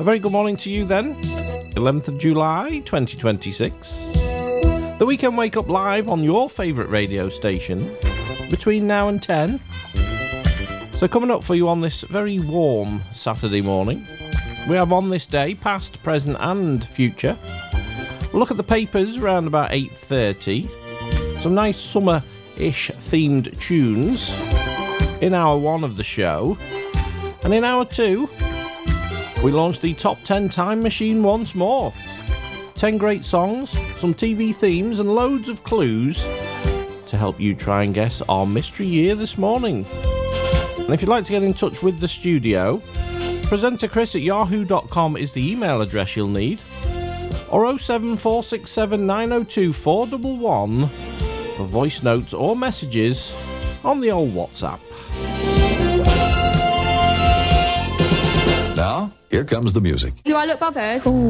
A very good morning to you then. 11th of July 2026. The Weekend Wake Up live on your favourite radio station between now and 10. So coming up for you on this very warm Saturday morning, we have On This Day, past, present and future. We'll look at the papers around about 8:30. Some nice summer-ish themed tunes in hour 1 of the show. And in hour 2, we launch the Top 10 Time Machine once more. 10 great songs, some TV themes and loads of clues to help you try and guess our mystery year this morning. And if you'd like to get in touch with the studio, presenterchris@yahoo.com is the email address you'll need, or 07467 902 411 for voice notes or messages on the old WhatsApp. Now, here comes the music. Do I look bothered? Ooh.